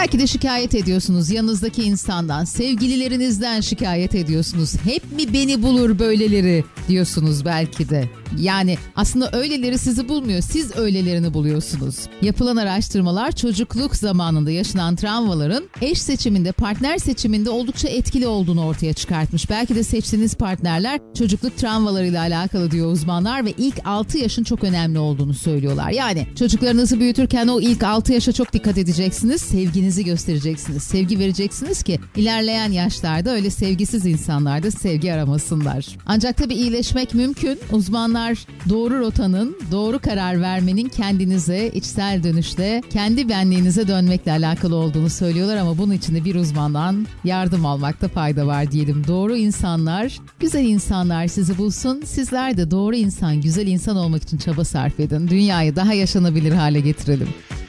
Belki de şikayet ediyorsunuz yanınızdaki insandan, sevgililerinizden şikayet ediyorsunuz. Hep mi beni bulur böyleleri diyorsunuz belki de. Yani aslında öyleleri sizi bulmuyor, siz öylelerini buluyorsunuz. Yapılan araştırmalar çocukluk zamanında yaşanan travmaların eş seçiminde, partner seçiminde oldukça etkili olduğunu ortaya çıkartmış. Belki de seçtiğiniz partnerler çocukluk travmalarıyla alakalı diyor uzmanlar ve ilk 6 yaşın çok önemli olduğunu söylüyorlar. Yani çocuklarınızı büyütürken o ilk 6 yaşa çok dikkat edeceksiniz, sevginizi göstereceksiniz, sevgi vereceksiniz ki ilerleyen yaşlarda öyle sevgisiz insanlar da sevgi aramasınlar. Ancak tabii iyileşmek mümkün. Uzmanlar doğru rotanın, doğru karar vermenin kendinize, içsel dönüşte, kendi benliğinize dönmekle alakalı olduğunu söylüyorlar ama bunun için de bir uzmandan yardım almakta fayda var diyelim. Doğru insanlar, güzel insanlar sizi bulsun. Sizler de doğru insan, güzel insan olmak için çaba sarf edin. Dünyayı daha yaşanabilir hale getirelim.